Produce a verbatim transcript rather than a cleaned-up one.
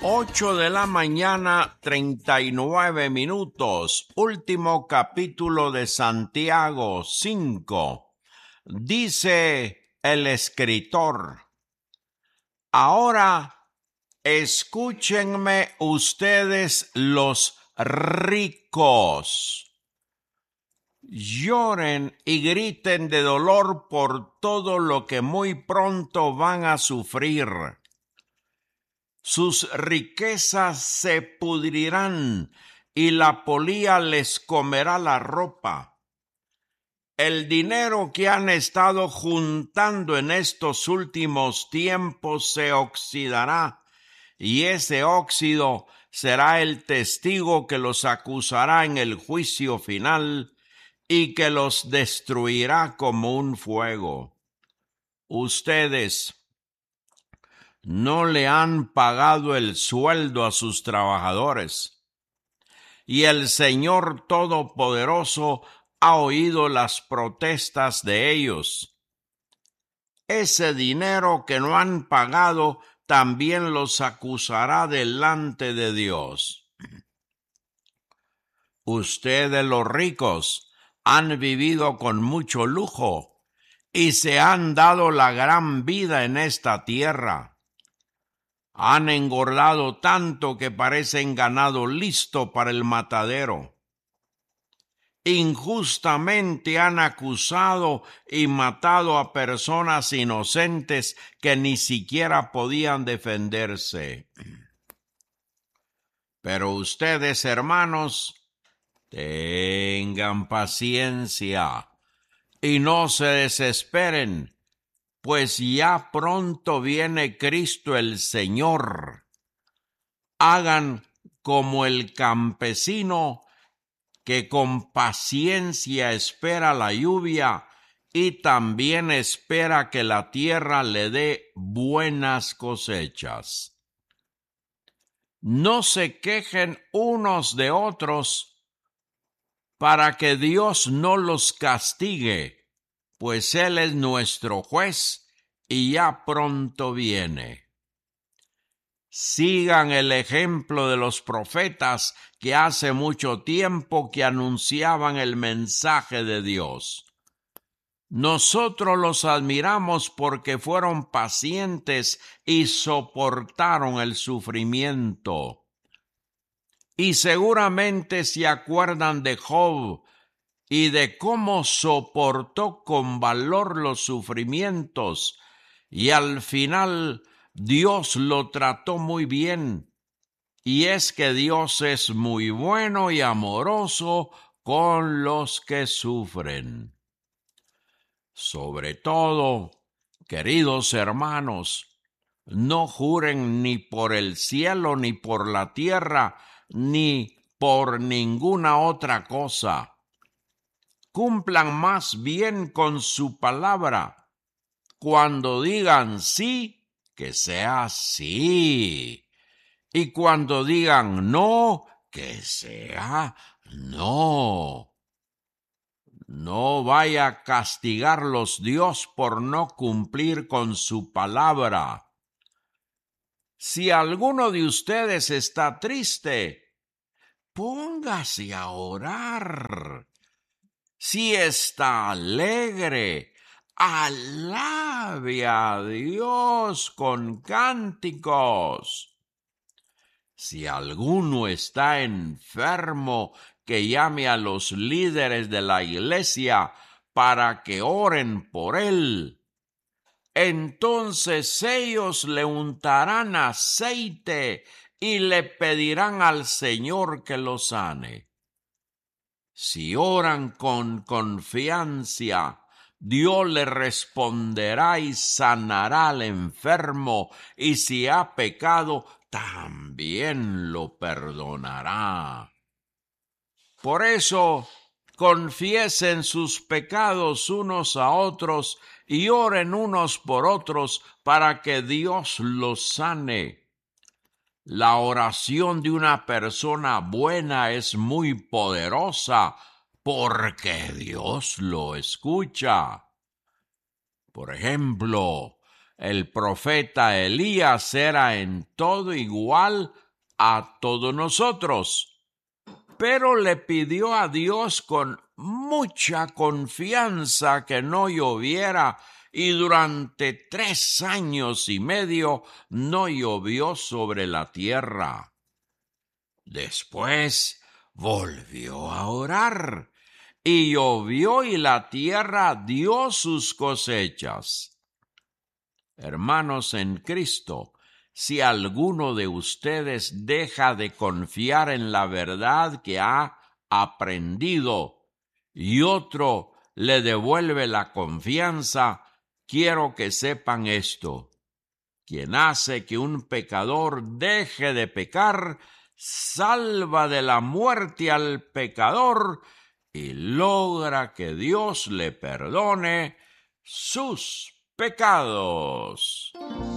Ocho de la mañana, treinta y nueve minutos. Último capítulo de Santiago cinco. Dice el escritor: ahora escúchenme ustedes los ricos. Lloren y griten de dolor por todo lo que muy pronto van a sufrir. Sus riquezas se pudrirán y la polilla les comerá la ropa. El dinero que han estado juntando en estos últimos tiempos se oxidará, y ese óxido será el testigo que los acusará en el juicio final y que los destruirá como un fuego. Ustedes no le han pagado el sueldo a sus trabajadores, y el Señor Todopoderoso ha oído las protestas de ellos. Ese dinero que no han pagado también los acusará delante de Dios. Ustedes, los ricos, han vivido con mucho lujo y se han dado la gran vida en esta tierra. Han engordado tanto que parecen ganado listo para el matadero. Injustamente han acusado y matado a personas inocentes que ni siquiera podían defenderse. Pero ustedes, hermanos, tengan paciencia y no se desesperen, pues ya pronto viene Cristo el Señor. Hagan como el campesino que con paciencia espera la lluvia y también espera que la tierra le dé buenas cosechas. No se quejen unos de otros para que Dios no los castigue, pues Él es nuestro juez y ya pronto viene. Sigan el ejemplo de los profetas que hace mucho tiempo que anunciaban el mensaje de Dios. Nosotros los admiramos porque fueron pacientes y soportaron el sufrimiento. Y seguramente se acuerdan de Job y de cómo soportó con valor los sufrimientos, y al final Dios lo trató muy bien. Y es que Dios es muy bueno y amoroso con los que sufren. Sobre todo, queridos hermanos, no juren ni por el cielo, ni por la tierra, ni por ninguna otra cosa. Cumplan más bien con su palabra. Cuando digan sí, que sea sí. Y cuando digan no, que sea no. No vaya a castigarlos Dios por no cumplir con su palabra. Si alguno de ustedes está triste, póngase a orar. Si está alegre, alabe a Dios con cánticos. Si alguno está enfermo, que llame a los líderes de la iglesia para que oren por él. Entonces ellos le untarán aceite y le pedirán al Señor que lo sane. Si oran con confianza, Dios le responderá y sanará al enfermo, y si ha pecado, también lo perdonará. Por eso, confiesen sus pecados unos a otros y oren unos por otros para que Dios los sane. La oración de una persona buena es muy poderosa porque Dios lo escucha. Por ejemplo, El profeta Elías era en todo igual a todos nosotros, pero le pidió a Dios con mucha confianza que no lloviera, y durante tres años y medio no llovió sobre la tierra. Después volvió a orar, y llovió y la tierra dio sus cosechas. Hermanos en Cristo, si alguno de ustedes deja de confiar en la verdad que ha aprendido y otro le devuelve la confianza, quiero que sepan esto: quien hace que un pecador deje de pecar, salva de la muerte al pecador y logra que Dios le perdone sus pecados.